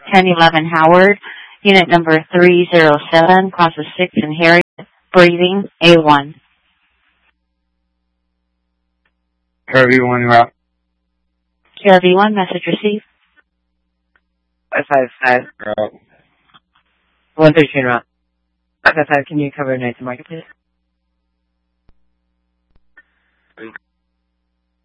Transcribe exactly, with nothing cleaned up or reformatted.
ten eleven Howard, unit number three zero seven, classes six and Harriet, breathing A one. Curvy one route. Q R V one, message received. five five five. Route. one thirteen route. five five five, can you cover Nights Market, please?